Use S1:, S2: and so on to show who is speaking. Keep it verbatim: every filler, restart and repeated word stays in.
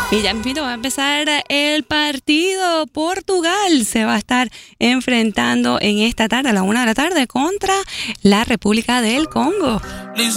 S1: Y ya mismo va a empezar el partido. Portugal se va a estar enfrentando en esta tarde, a la una de la tarde, contra la República del Congo.